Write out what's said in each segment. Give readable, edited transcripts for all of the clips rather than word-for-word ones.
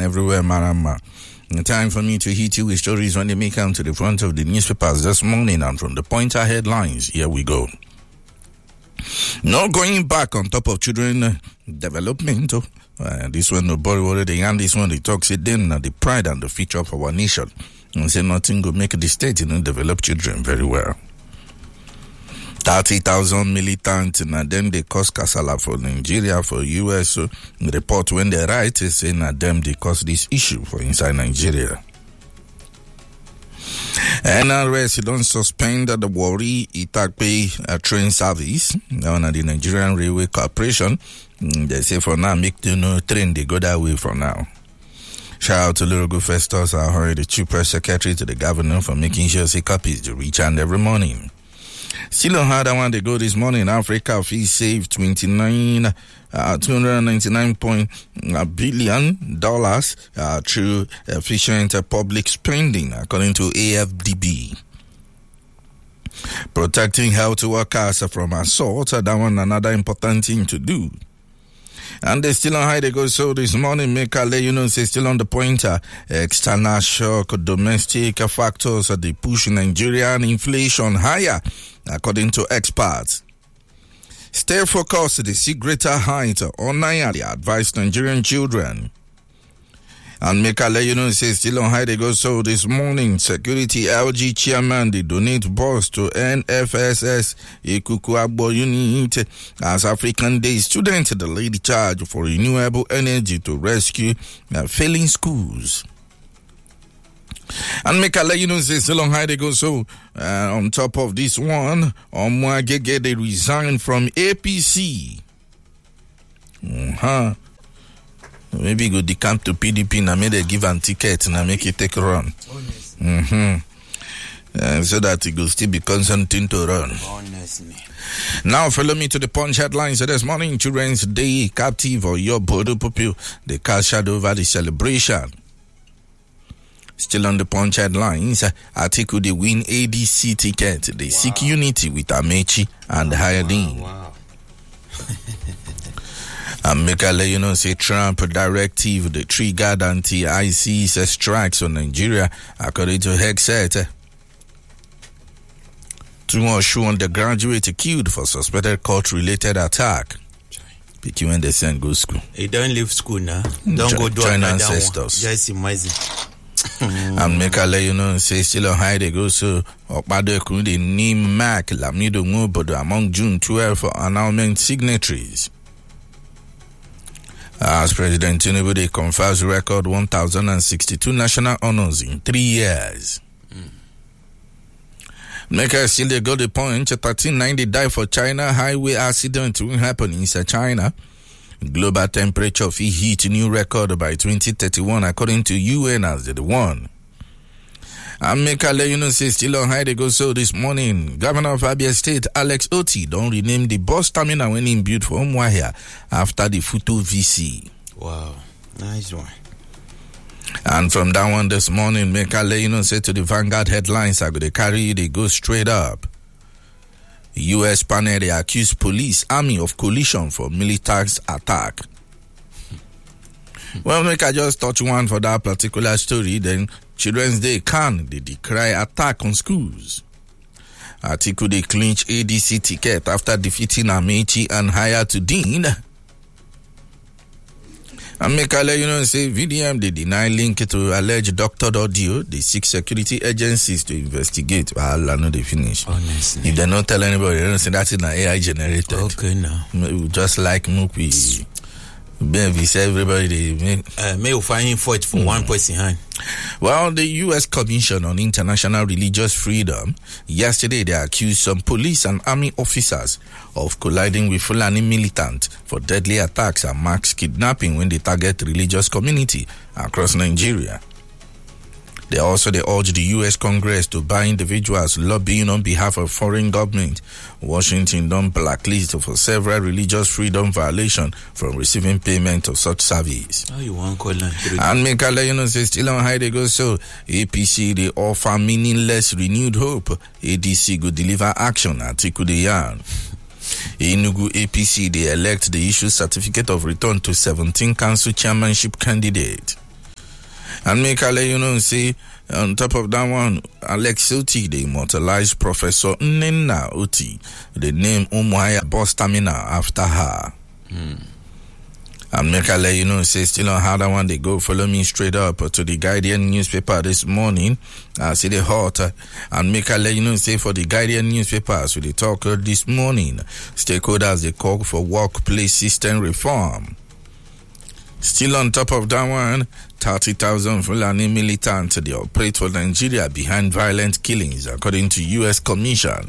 everywhere, Marama. Time for me to hit you with stories when they make come to the front of the newspapers this morning, and from the Pointer headlines, here we go. No going back on top of children development. This one, nobody already, and this one, they talk, say, then the pride and the future of our nation. And say nothing will make the state, develop children very well. 30,000 militants, and then they cause kasala for Nigeria, for US. So the report when they write is saying that them they cause this issue for inside Nigeria. NRS don't suspend the Warri Itakpe train service. Now the Nigerian Railway Corporation, they say for now make the train they go that way for now. Shout out to Lurugu Festus, I heard the chief press secretary to the governor for making sure he copies the reach and every morning. Still on how that one they go this morning. Africa fees saved $299 billion through efficient public spending, according to AFDB. Protecting health workers from assault, that one another important thing to do. And they still on high they go. So this morning, make a let you know, say still on the pointer. External shock, domestic factors, they push Nigerian inflation higher, according to experts. Stay focused, they see greater height on they advise Nigerian children. And make a let you know, say still on high they go. So this morning, Security LG chairman, they donate bus to NFSS Ikuku Agbo unit as African Day student, the lead charge for renewable energy to rescue failing schools. And make a let you know, say still on high they go. So on top of this one, Omwagege, they resigned from APC. Maybe go decamp to PDP and make they give a ticket and make it take a run. So that it will still be consenting to run. Honestly. Now follow me to the Punch headlines this morning. Children's Day captive or your Bodo pupil. They cast shadow over the celebration. Still on the Punch headlines, Atiku they win ADC ticket. They seek unity with Amechi and Hayadin. Wow. And make a let you know, say Trump directive, the triggered anti-ISIS strikes on Nigeria, according to Hexet. 2 Oshu undergraduate killed for suspected court-related attack. Pick you when they send go school. He don't leave school now. Don't go do join ancestors. Just amazing. And make a let you know, say still on high they go. So Okpado Kundi name Mac Lamido Mubodo among June 12 for announcement signatories. As President Tinubu, they confers record 1,062 national honors in 3 years. Make us still they got the point. 1390 died for China highway accident will happen inside China. Global temperature fee hit new record by 2031 according to UN as the one. And make a let you know, say still on high they go. So this morning, Governor of Abia State Alex Oti don't rename the bus terminal when he built for Umuahia after the Futo VC. Wow, nice one. And from that one this morning, make a let you know, say to the Vanguard headlines, I go to carry they go straight up. US panel they accuse police army of collision for military attack. Well, make I just touch one for that particular story. Then Children's Day they decry attack on schools. Atiku they clinch ADC ticket after defeating Amechi and Hayatuddin. And make a let you know, say VDM they deny link to alleged doctored audio. They seek security agencies to investigate. Well, I know they finish. Honestly. If they don't tell anybody, they don't say that's in an AI generated. Okay, now. Just like Mupi. Baby, say everybody they may you find fault for one person hand. Well, the U.S. Commission on International Religious Freedom yesterday they accused some police and army officers of colliding with Fulani militants for deadly attacks and mass kidnapping when they target religious community across Nigeria. They urged the U.S. Congress to ban individuals lobbying on behalf of foreign government. Washington don't blacklist for several religious freedom violations from receiving payment of such service. Oh, you want call and make a let you know, say still on high they go. So APC they offer meaningless renewed hope. ADC go deliver action. Atiku the yarn. Enugu APC they elect the issue certificate of return to 17 council chairmanship candidate. And make I let you know, say, on top of that one, Alex Oti, the immortalized Professor Nnenna Oti, the name Umuahia Bus Terminal after her. And make I let you know, say, still on how that one, they go follow me straight up to the Guardian newspaper this morning. I see the hot. And make I let you know, say, for the Guardian newspapers, with the talk this morning, stakeholders, they call for workplace system reform. Still on top of that one, 30,000 Fulani militants, they operate for Nigeria behind violent killings, according to U.S. Commission.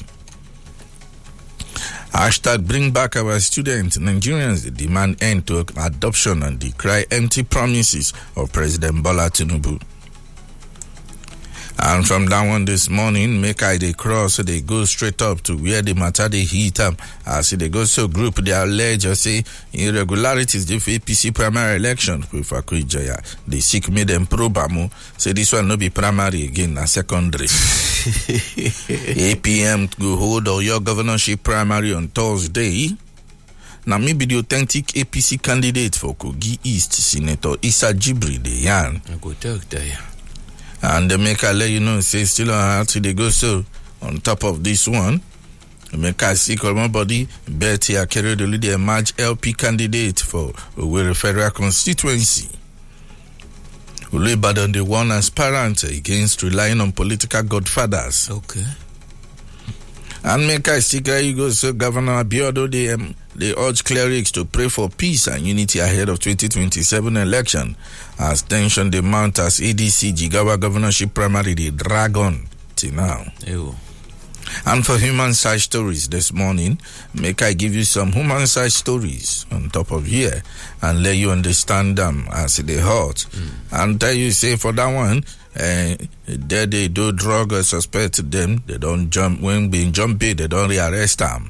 Hashtag bring back our students. Nigerians they demand end to adoption and decry empty promises of President Bola Tinubu. And from that one this morning, make I they cross, they go straight up to where the matter they hit up. As they go so group, they allege or say irregularities the APC primary election with Fakuyi Jaya. They seek me them probamu. Say this one no be primary again, na secondary. APM go hold or your governorship primary on Thursday. Now maybe the authentic APC candidate for Kogi East, Senator Issa Jibri de Yan. I go talk there. And the make I let you know, say still on how to they go so on top of this one. The make I see my body Betty Akeredolu the emerge LP candidate for Owerri Federal Constituency. Olubadan the one aspirant against relying on political godfathers. Okay. And make I see you go so Governor Abiodun they urge clerics to pray for peace and unity ahead of 2027 election as tension they mount as ADC Jigawa governorship primary they drag on till now. Ew. And for human side stories this morning, make I give you some human side stories on top of here and let you understand them as they hot. And tell you say for that one, there they do drug suspect them, they don't jump when being jumpy, they don't rearrest them.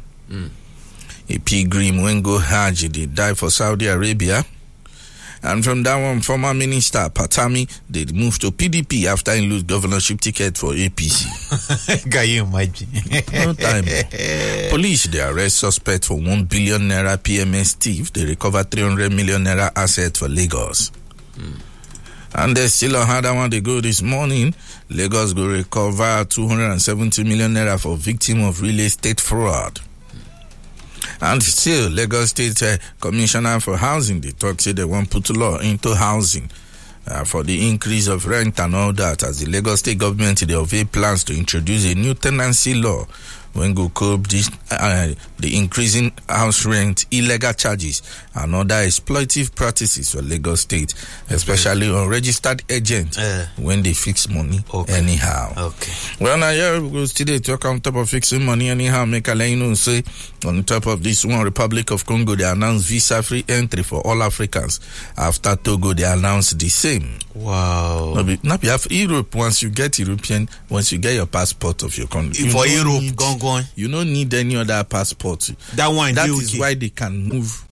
A pilgrim when go Hajj, they die for Saudi Arabia. And from that one, former minister Patami, they moved to PDP after he lose governorship ticket for APC. Can you imagine? No time. Police, they arrest suspect for 1 billion naira PMS thief. They recover 300 million naira asset for Lagos. And they still on how that one they go this morning. Lagos go recover 270 million naira for victim of real estate fraud. And still, Lagos State Commissioner for Housing, they talk say they want put law into housing for the increase of rent and all that. As the Lagos State government, they have plans to introduce a new tenancy law when go curb this, the increasing house rent, illegal charges, and other exploitive practices for Lagos State, especially on registered agents when they fix money anyhow. Okay. Well, now here we go today talk on top of fixing money anyhow. Make a let you know say on top of this one, Republic of Congo they announced visa-free entry for all Africans after Togo they announced the same. Wow. Not be Europe. Once you get European, once you get your passport of your country, for Europe, go on. You don't need any other passport. That one, that is why they can move